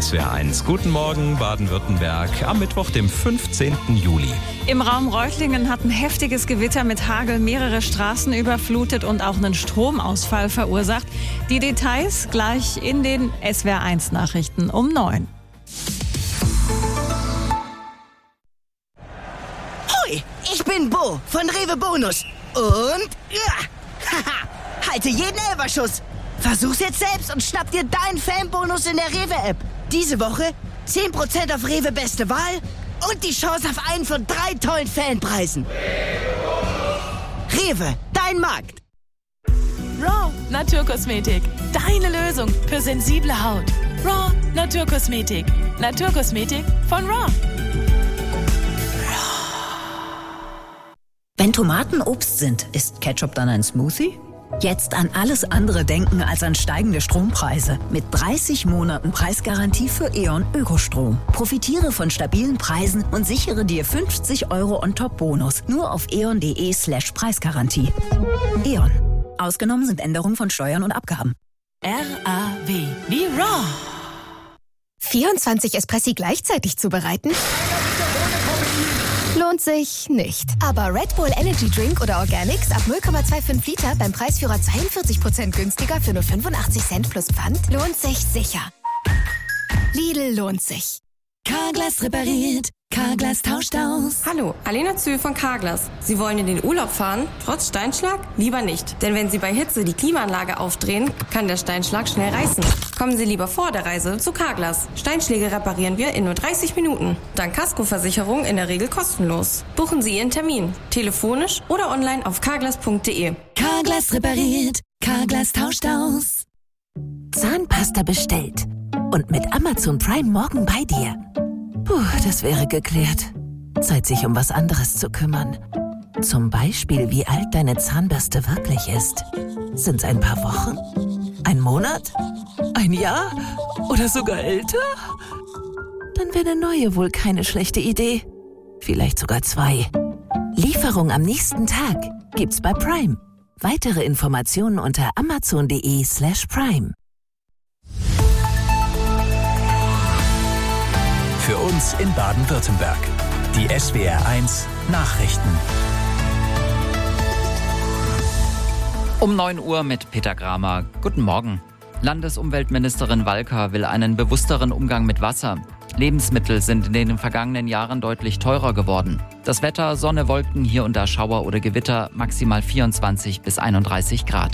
SWR1. Guten Morgen, Baden-Württemberg, am Mittwoch, dem 15. Juli. Im Raum Reutlingen hat ein heftiges Gewitter mit Hagel mehrere Straßen überflutet und auch einen Stromausfall verursacht. Die Details gleich in den SWR1-Nachrichten um 9. Hoi, ich bin Bo von Rewe Bonus. Und halte jeden Elferschuss. Versuch's jetzt selbst und schnapp dir deinen Fanbonus in der Rewe-App. Diese Woche 10% auf Rewe Beste Wahl und die Chance auf einen von 3 tollen Fanpreisen. Rewe, dein Markt. Raw Naturkosmetik. Deine Lösung für sensible Haut. Raw Naturkosmetik. Naturkosmetik von Raw. Wenn Tomaten Obst sind, ist Ketchup dann ein Smoothie? Jetzt an alles andere denken als an steigende Strompreise. Mit 30 Monaten Preisgarantie für E.ON Ökostrom. Profitiere von stabilen Preisen und sichere dir 50 € on-top-Bonus. Nur auf eon.de/Preisgarantie. E.ON. Ausgenommen sind Änderungen von Steuern und Abgaben. RAW wie Raw. 24 Espressi gleichzeitig zubereiten? Lohnt sich nicht. Aber Red Bull Energy Drink oder Organics ab 0,25 Liter beim Preisführer 42% günstiger für nur 85 Cent plus Pfand lohnt sich sicher. Lidl lohnt sich. Carglass repariert. Carglass tauscht aus. Hallo, Alena Zühl von Carglass. Sie wollen in den Urlaub fahren, trotz Steinschlag? Lieber nicht. Denn wenn Sie bei Hitze die Klimaanlage aufdrehen, kann der Steinschlag schnell reißen. Kommen Sie lieber vor der Reise zu Carglass. Steinschläge reparieren wir in nur 30 Minuten. Dank Kaskoversicherung in der Regel kostenlos. Buchen Sie Ihren Termin. Telefonisch oder online auf carglass.de. Carglass repariert. Carglass tauscht aus. Zahnpasta bestellt. Und mit Amazon Prime morgen bei dir. Puh, das wäre geklärt. Zeit, sich um was anderes zu kümmern. Zum Beispiel, wie alt deine Zahnbürste wirklich ist. Sind's ein paar Wochen? Ein Monat? Ein Jahr? Oder sogar älter? Dann wäre eine neue wohl keine schlechte Idee. Vielleicht sogar 2. Lieferung am nächsten Tag gibt's bei Prime. Weitere Informationen unter amazon.de/Prime. Für uns in Baden-Württemberg. Die SWR1 Nachrichten. Um 9 Uhr mit Peter Gramer. Guten Morgen. Landesumweltministerin Walker will einen bewussteren Umgang mit Wasser. Lebensmittel sind in den vergangenen Jahren deutlich teurer geworden. Das Wetter, Sonne, Wolken, hier und da Schauer oder Gewitter, maximal 24 bis 31 Grad.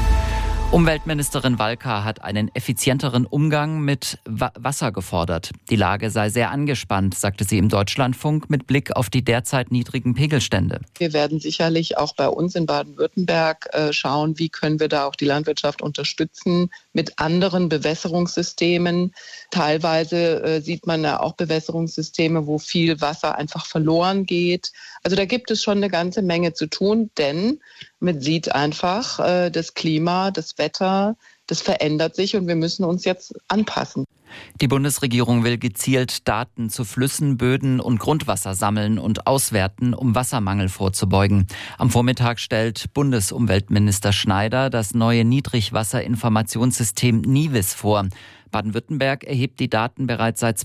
Umweltministerin Walker hat einen effizienteren Umgang mit Wasser gefordert. Die Lage sei sehr angespannt, sagte sie im Deutschlandfunk mit Blick auf die derzeit niedrigen Pegelstände. Wir werden sicherlich auch bei uns in Baden-Württemberg schauen, wie können wir da auch die Landwirtschaft unterstützen mit anderen Bewässerungssystemen. Teilweise sieht man ja auch Bewässerungssysteme, wo viel Wasser einfach verloren geht. Also da gibt es schon eine ganze Menge zu tun, denn man sieht einfach, das Klima, das Wetter, das verändert sich und wir müssen uns jetzt anpassen. Die Bundesregierung will gezielt Daten zu Flüssen, Böden und Grundwasser sammeln und auswerten, um Wassermangel vorzubeugen. Am Vormittag stellt Bundesumweltminister Schneider das neue Niedrigwasserinformationssystem NIWIS vor. Baden-Württemberg erhebt die Daten bereits seit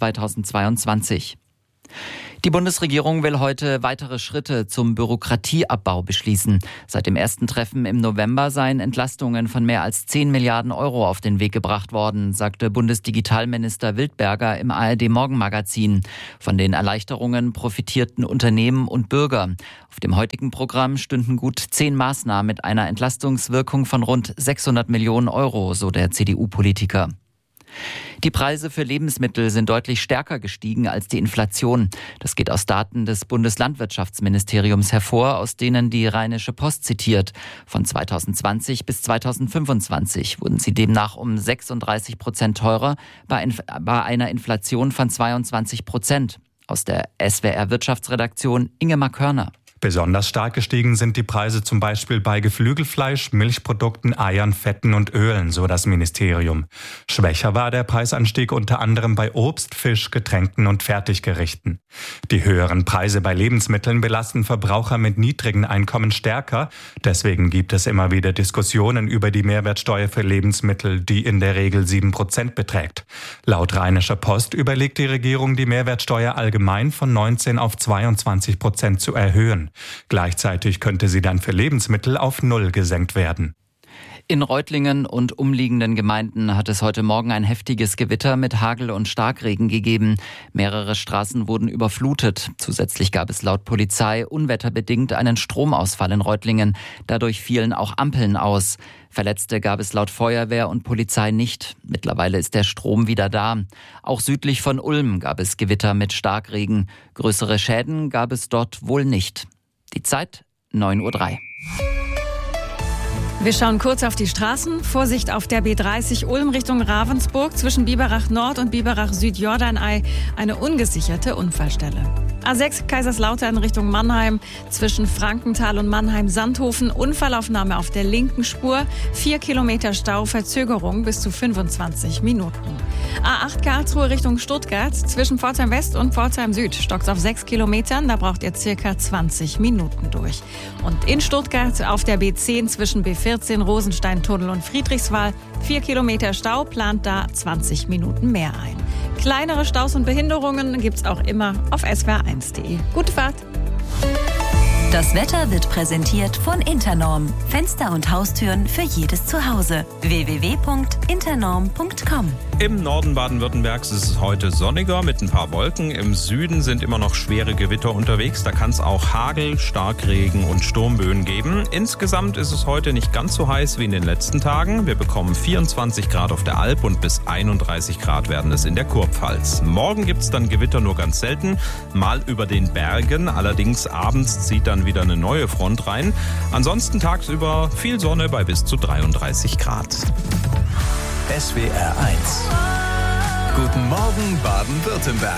2022. Die Bundesregierung will heute weitere Schritte zum Bürokratieabbau beschließen. Seit dem ersten Treffen im November seien Entlastungen von mehr als 10 Milliarden € auf den Weg gebracht worden, sagte Bundesdigitalminister Wildberger im ARD-Morgenmagazin. Von den Erleichterungen profitierten Unternehmen und Bürger. Auf dem heutigen Programm stünden gut 10 Maßnahmen mit einer Entlastungswirkung von rund 600 Millionen €, so der CDU-Politiker. Die Preise für Lebensmittel sind deutlich stärker gestiegen als die Inflation. Das geht aus Daten des Bundeslandwirtschaftsministeriums hervor, aus denen die Rheinische Post zitiert. Von 2020 bis 2025 wurden sie demnach um 36% teurer, bei einer Inflation von 22%. Aus der SWR-Wirtschaftsredaktion Ingemar Körner. Besonders stark gestiegen sind die Preise zum Beispiel bei Geflügelfleisch, Milchprodukten, Eiern, Fetten und Ölen, so das Ministerium. Schwächer war der Preisanstieg unter anderem bei Obst, Fisch, Getränken und Fertiggerichten. Die höheren Preise bei Lebensmitteln belasten Verbraucher mit niedrigen Einkommen stärker. Deswegen gibt es immer wieder Diskussionen über die Mehrwertsteuer für Lebensmittel, die in der Regel 7% beträgt. Laut Rheinischer Post überlegt die Regierung, die Mehrwertsteuer allgemein von 19 auf 22% zu erhöhen. Gleichzeitig könnte sie dann für Lebensmittel auf 0 gesenkt werden. In Reutlingen und umliegenden Gemeinden hat es heute Morgen ein heftiges Gewitter mit Hagel und Starkregen gegeben. Mehrere Straßen wurden überflutet. Zusätzlich gab es laut Polizei unwetterbedingt einen Stromausfall in Reutlingen. Dadurch fielen auch Ampeln aus. Verletzte gab es laut Feuerwehr und Polizei nicht. Mittlerweile ist der Strom wieder da. Auch südlich von Ulm gab es Gewitter mit Starkregen. Größere Schäden gab es dort wohl nicht. Die Zeit 9:03 Uhr. Wir schauen kurz auf die Straßen. Vorsicht auf der B30 Ulm Richtung Ravensburg zwischen Biberach Nord und Biberach Süd-Jordanei. Eine ungesicherte Unfallstelle. A6 Kaiserslautern Richtung Mannheim zwischen Frankenthal und Mannheim-Sandhofen. Unfallaufnahme auf der linken Spur. 4 Kilometer Stau, Verzögerung bis zu 25 Minuten. A8 Karlsruhe Richtung Stuttgart zwischen Pforzheim West und Pforzheim Süd. Stockt's auf 6 Kilometern, da braucht ihr circa 20 Minuten durch. Und in Stuttgart auf der B10 zwischen B14 Rosensteintunnel und Friedrichswald 4 Kilometer Stau, plant da 20 Minuten mehr ein. Kleinere Staus und Behinderungen gibt's auch immer auf swr1.de. Gute Fahrt! Das Wetter wird präsentiert von Internorm. Fenster und Haustüren für jedes Zuhause. www.internorm.com. Im Norden Baden-Württembergs ist es heute sonniger mit ein paar Wolken. Im Süden sind immer noch schwere Gewitter unterwegs. Da kann es auch Hagel, Starkregen und Sturmböen geben. Insgesamt ist es heute nicht ganz so heiß wie in den letzten Tagen. Wir bekommen 24 Grad auf der Alp und bis 31 Grad werden es in der Kurpfalz. Morgen gibt es dann Gewitter nur ganz selten, mal über den Bergen. Allerdings abends zieht dann wieder eine neue Front rein. Ansonsten tagsüber viel Sonne bei bis zu 33 Grad. SWR 1. Guten Morgen Baden-Württemberg.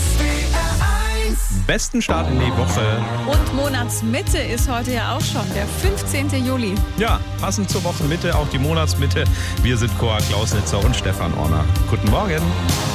Besten Start in die Woche. Und Monatsmitte ist heute ja auch schon, der 15. Juli. Ja, passend zur Wochenmitte, auch die Monatsmitte. Wir sind Cora Klausnitzer und Stefan Orner. Guten Morgen.